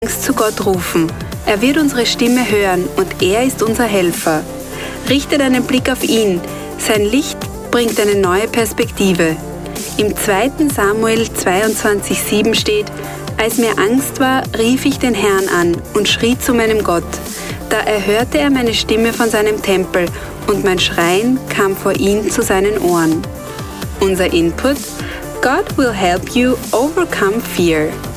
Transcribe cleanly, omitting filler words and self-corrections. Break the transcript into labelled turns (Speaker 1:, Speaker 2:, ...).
Speaker 1: Angst zu Gott rufen. Er wird unsere Stimme hören und er ist unser Helfer. Richte deinen Blick auf ihn. Sein Licht bringt eine neue Perspektive. Im 2. Samuel 22,7 steht: Als mir Angst war, rief ich den Herrn an und schrie zu meinem Gott. Da erhörte er meine Stimme von seinem Tempel und mein Schreien kam vor ihn zu seinen Ohren. Unser Input: God will help you overcome fear.